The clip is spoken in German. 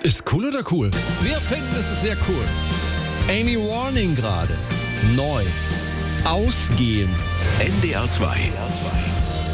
Ist cool oder cool? Wir finden, es ist sehr cool. Amy Warning gerade. Neu. Ausgehen. NDR 2.